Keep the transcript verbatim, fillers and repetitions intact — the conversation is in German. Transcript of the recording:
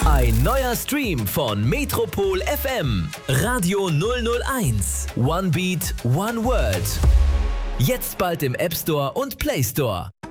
Ein neuer Stream von Metropol F M. Radio null null eins. One Beat, One World. Jetzt bald im App Store und Play Store.